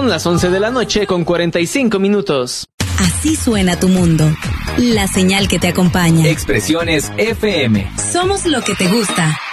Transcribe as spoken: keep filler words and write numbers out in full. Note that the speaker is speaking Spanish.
Son las once de la noche con cuarenta y cinco minutos. Así suena tu mundo. La señal que te acompaña. Expresiones F M. Somos lo que te gusta.